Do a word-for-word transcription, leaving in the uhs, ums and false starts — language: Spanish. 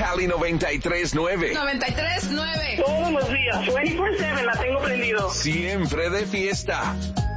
Cali noventa y tres nueve. noventa y tres nueve. Todos los días, veinticuatro siete la tengo prendido. Siempre de fiesta.